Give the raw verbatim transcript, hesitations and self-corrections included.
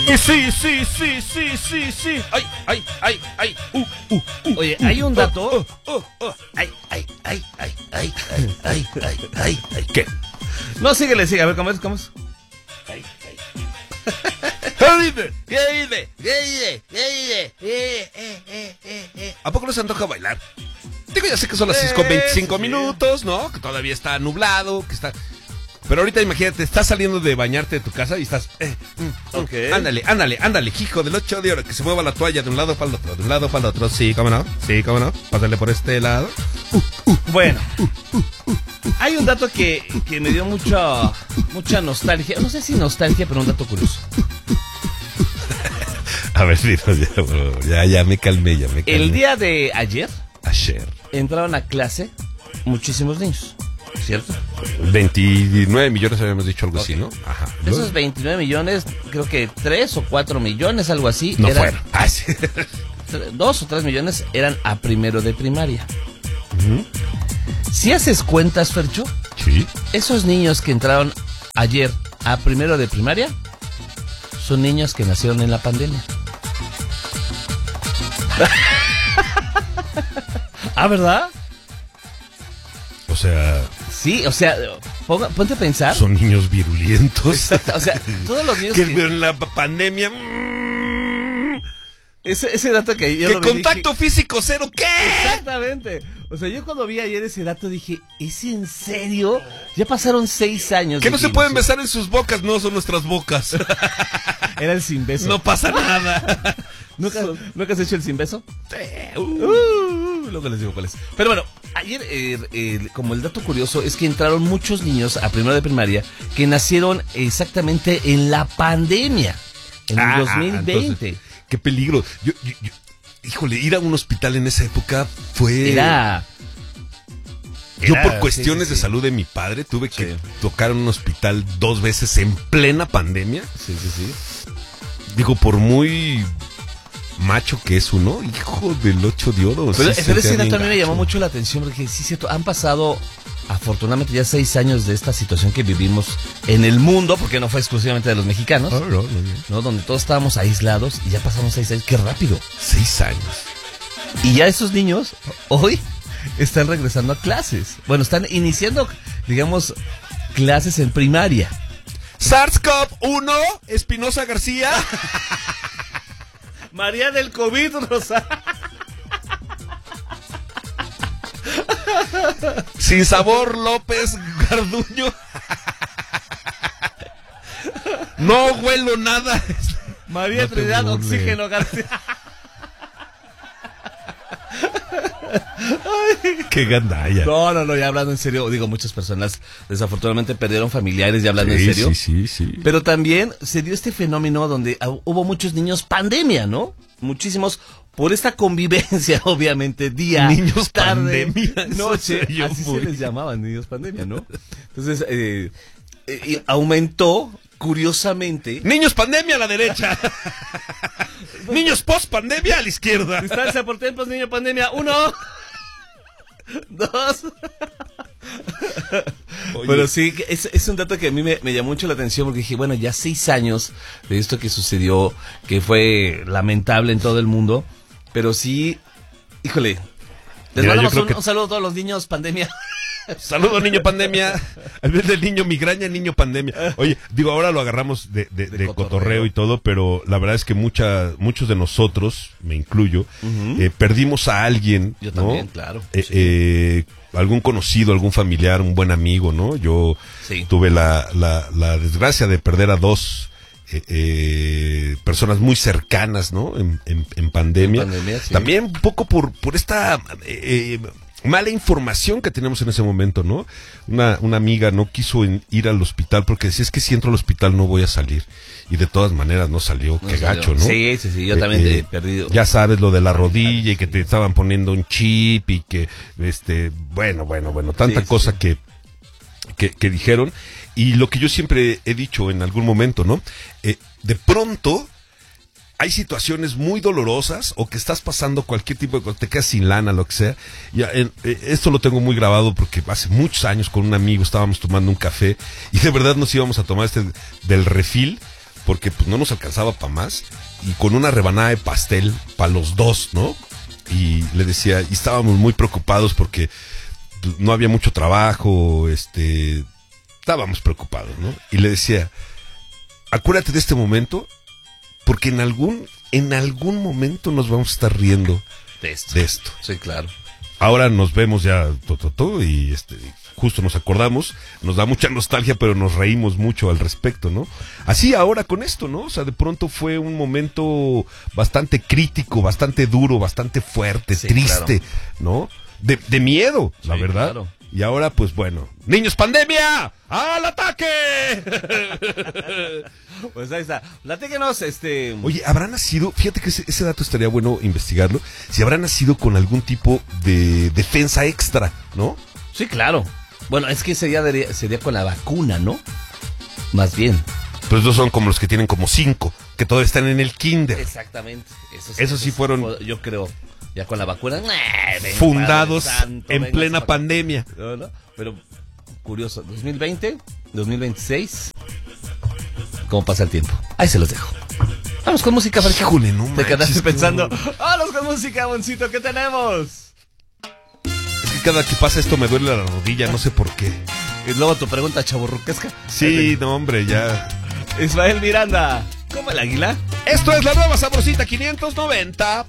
Y sí, sí, sí, sí, sí, sí. Ay, ay, ay, ay. Uh, uh, uh, Oye, hay un dato. Uh, uh, uh, uh. Ay, ay, ay, ay, ay, ay, ay, ay, ay, ay. ¿Qué? No, síguele, sigue, a ver, ¿cómo es? ¿Cómo es? Ay, ay. ¿Qué dice? ¿Qué dice? ¿Qué dice? ¿Qué dice? Eh, eh, eh, eh, eh. ¿A poco no se antoja bailar? Digo, ya sé que son las seis con veinticinco sí, minutos, ¿no? Que todavía está nublado, que está... Pero ahorita imagínate, estás saliendo de bañarte de tu casa y estás... Eh, mm, okay. Ándale, ándale, ándale, hijo del ocho de oro, que se mueva la toalla de un lado para el otro, de un lado para el otro. Sí, cómo no, sí, cómo no. Pásale por este lado. Uh, uh, bueno, uh, uh, uh, uh. Hay un dato que, que me dio mucha, mucha nostalgia. No sé si nostalgia, pero un dato curioso. A ver, ya, ya me calmé, ya me calmé. El día de ayer... Ayer. Entraron a clase muchísimos niños, ¿cierto? veintinueve millones habíamos dicho algo okay. así, ¿no? Ajá. De esos veintinueve millones, creo que tres o cuatro millones, algo así. No eran, fueron. Ah, sí. Dos o tres millones eran a primero de primaria. Uh-huh. Si haces cuentas, Fercho, sí. Esos niños que entraron ayer a primero de primaria son niños que nacieron en la pandemia. ¿Ah, verdad? O sea... Sí, o sea, ponga, ponte a pensar. Son niños virulentos. Exacto, o sea, todos los niños que... que... en la pandemia... Mmm, ese, ese dato que yo ¿Qué lo vi, contacto dije... físico cero? ¿Qué? Exactamente. O sea, yo cuando vi ayer ese dato dije, ¿es en serio? Ya pasaron seis años. ¿Que no se pueden besar en sus bocas? No, son nuestras bocas. Era el sin beso. No pasa nada. ¿Nunca, ¿Nunca has hecho el sin beso? Sí. Uh, uh, luego les digo cuál es. Pero bueno, ayer, eh, eh, como el dato curioso, es que entraron muchos niños a primero de primaria que nacieron exactamente en la pandemia, en el ah, dos mil veinte. Entonces, qué peligro. Yo, yo, yo, híjole, ir a un hospital en esa época fue... Era... Yo Era, por cuestiones sí, sí, sí. de salud de mi padre tuve que sí. tocar en un hospital dos veces en plena pandemia. Sí, sí, sí. Digo, por muy... macho que es uno, hijo del ocho de oro. Pero, sí, pero ese dato gacho. a mí me llamó mucho la atención porque sí, cierto, han pasado afortunadamente ya seis años de esta situación que vivimos en el mundo, porque no fue exclusivamente de los mexicanos, oh, no, no, no. ¿no? Donde todos estábamos aislados y ya pasamos seis años, qué rápido. Seis años. Y ya esos niños hoy están regresando a clases. Bueno, están iniciando, digamos, clases en primaria. SARS-CoV uno, Espinosa García. María del COVID, Rosa. Sin sabor, López Garduño. No huelo nada. María no Trinidad, Oxígeno García. Ay, qué gandalla. No, no, no, ya hablando en serio, digo, muchas personas desafortunadamente perdieron familiares, ya hablando sí, en serio. Sí, sí, sí. Pero también se dio este fenómeno donde hubo muchos niños pandemia, ¿no? Muchísimos por esta convivencia, obviamente, día, niños tarde, pandemia, noche, así muy... se les llamaban, niños pandemia, ¿no? Entonces, eh, eh, aumentó, curiosamente... Niños pandemia a la derecha. Niños post pandemia a la izquierda. Distancia por tiempos, niño pandemia, uno... Dos. Oye. Pero sí, es, es un dato que a mí me, me llamó mucho la atención porque dije, bueno, ya seis años de esto que sucedió, que fue lamentable en todo el mundo, pero sí, híjole, les Mira, mandamos un, que... un saludo a todos los niños pandemia. Saludo niño pandemia. Al vez del niño migraña, niño pandemia. Oye, digo, ahora lo agarramos de, de, de, de cotorreo. cotorreo y todo, pero la verdad es que mucha, muchos de nosotros, me incluyo, uh-huh. eh, perdimos a alguien. Yo ¿no? también, claro. Eh, sí. eh, algún conocido, algún familiar, un buen amigo, ¿no? Yo sí. tuve la, la, la desgracia de perder a dos eh, eh, personas muy cercanas, ¿no? En, en, en pandemia. En pandemia sí. También un poco por, por esta... Eh, mala información que tenemos en ese momento, ¿no? Una, una amiga no quiso en, ir al hospital porque decía, es que si entro al hospital no voy a salir. Y de todas maneras no salió, no qué salió. gacho, ¿no? Sí, sí, sí, yo eh, también te he perdido. Ya sabes lo de la rodilla y que te estaban poniendo un chip y que, este, bueno, bueno, bueno, tanta sí, cosa sí. Que, que, que dijeron. Y lo que yo siempre he dicho en algún momento, ¿no? Eh, de pronto... hay situaciones muy dolorosas o que estás pasando cualquier tipo de cosa, te quedas sin lana, lo que sea. Ya, eh, esto lo tengo muy grabado porque hace muchos años con un amigo estábamos tomando un café y de verdad nos íbamos a tomar este del refil porque pues no nos alcanzaba para más, y con una rebanada de pastel para los dos, ¿no? Y le decía, y estábamos muy preocupados porque no había mucho trabajo, este, estábamos preocupados, ¿no? Y le decía, acuérdate de este momento, porque en algún, en algún momento nos vamos a estar riendo de esto. De esto. Sí, claro. Ahora nos vemos ya, to, to, to, y este, justo nos acordamos, nos da mucha nostalgia, pero nos reímos mucho al respecto, ¿no? Así ahora con esto, ¿no? O sea, de pronto fue un momento bastante crítico, bastante duro, bastante fuerte, sí, triste, claro. ¿no? De, de miedo, sí, la verdad. Claro. Y ahora, pues bueno, niños, pandemia, ¡al ataque! Pues ahí está, platíquenos, este... Oye, ¿habrá nacido, fíjate que ese, ese dato estaría bueno investigarlo, si habrá nacido con algún tipo de defensa extra, ¿no? Sí, claro. Bueno, es que sería, sería con la vacuna, ¿no? Más bien. Pero esos son como los que tienen como cinco, que todavía están en el kinder. Exactamente. Esos, esos sí fueron... Yo creo... Ya con la vacuna. Ven, fundados santo, en plena pandemia. No, no, pero curioso, dos mil veinte, dos mil veintiséis. ¿Cómo pasa el tiempo? Ahí se los dejo. Vamos con música, Francisco. Híjole, no Te quedaste pensando. Vamos con música, Boncito, ¿qué tenemos? Es que cada que pasa esto me duele la rodilla, no sé por qué. Y luego tu pregunta chavorruquesca. Sí, no, hombre, ya. Ismael Miranda, ¿cómo el águila? Esto es la nueva Sabrosita quinientos noventa.